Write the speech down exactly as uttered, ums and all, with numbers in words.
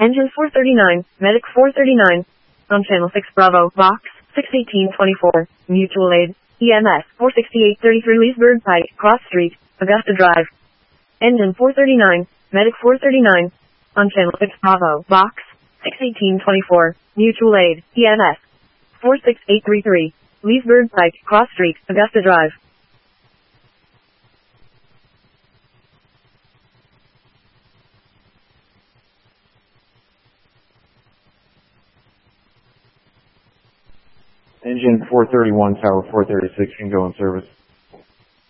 Engine four thirty-nine, Medic four thirty-nine. On channel six Bravo, Box, six eighteen twenty-four, Mutual Aid, E M S four sixty-eight thirty-three Leesburg Pike, Cross Street, Augusta Drive. Engine four thirty-nine, Medic four thirty-nine. On channel six Bravo, Box, six eighteen twenty-four, Mutual Aid, E M S four six eight three three, Leesburg Pike, Cross Street, Augusta Drive. Engine four thirty-one, Tower four thirty-six can go in service.